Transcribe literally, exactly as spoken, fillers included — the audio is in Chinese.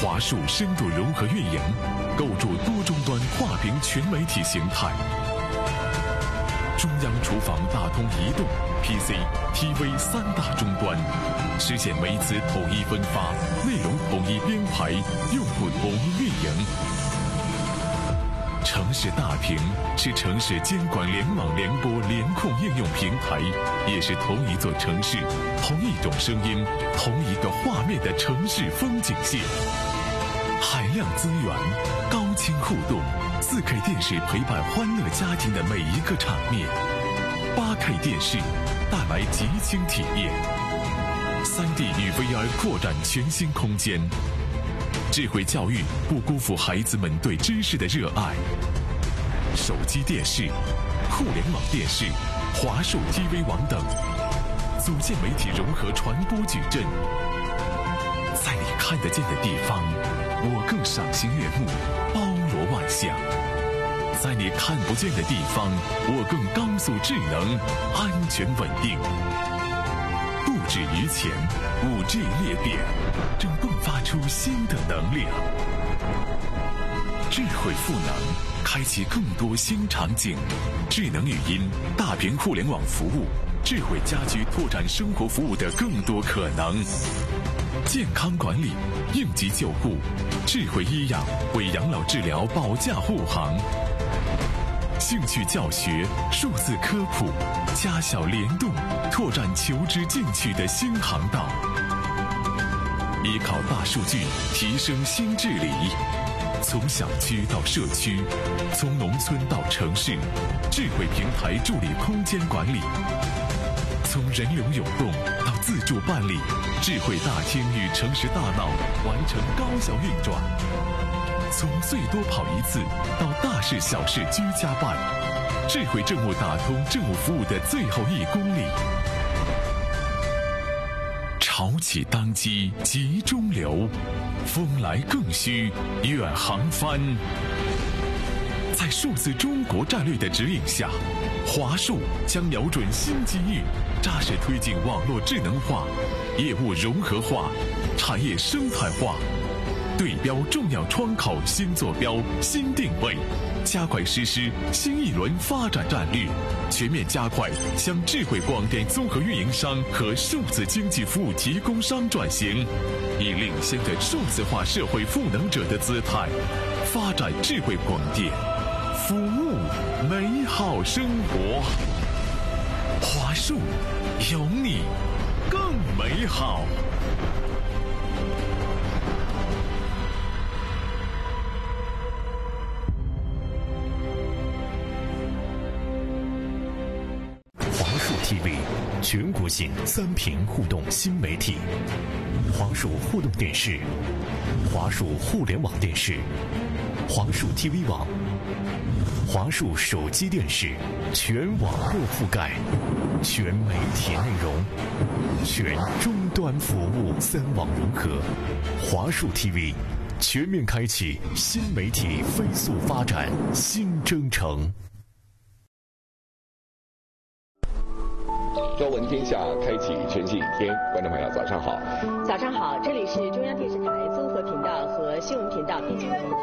华数深度融合运营，构筑多终端跨屏全媒体形态。中央厨房打通移动、P C、T V 三大终端，实现媒资统一分发、内容统一编排、用户统一运营。城市大屏是城市监管联网联播联控应用平台，也是同一座城市、同一种声音、同一个画面的城市风景线。海量资源，高清互动，四 K 电视陪伴欢乐家庭的每一个场面，八 K 电视带来极轻体验，三 D 与 V R 扩展全新空间。智慧教育不辜负孩子们对知识的热爱。手机电视、互联网电视、华数 T V 网等，组建媒体融合传播矩阵。在你看得见的地方，我更赏心悦目，包罗万象；在你看不见的地方，我更高速智能，安全稳定。不止于前，五 G 裂变正迸发出新的能量。智慧赋能，开启更多新场景。智能语音、大屏互联网服务、智慧家居拓展生活服务的更多可能。健康管理、应急救护、智慧医养为养老治疗保驾护航。兴趣教学、数字科普、家小联动，拓展求知进取的新航道。依靠大数据提升新治理，从小区到社区，从农村到城市，智慧平台助力空间管理。从人流涌动到自助办理，智慧大厅与城市大脑完成高效运转。从最多跑一次到大事小事居家办，智慧政务打通政务服务的最后一公里。潮起当机急中流，风来更需远航帆。在数字中国战略的指引下，华数将瞄准新机遇，扎实推进网络智能化、业务融合化、产业生态化，对标重要窗口新坐标、新定位，加快实施新一轮发展战略，全面加快向智慧广电综合运营商和数字经济服务提供商转型，以领先的数字化社会赋能者的姿态，发展智慧广电，服务美好生活。华数，有你更美好。 T V 全国性三屏互动新媒体，华数互动电视、华数互联网电视、华数 T V 网、华数手机电视，全网络覆盖，全媒体内容，全终端服务，三网融合。华数 T V 全面开启新媒体飞速发展新征程。 朝闻天下，开启全新一天。观众朋友，早上好！ 早上好，这里是中央电视台综合频道和新闻频道编辑部。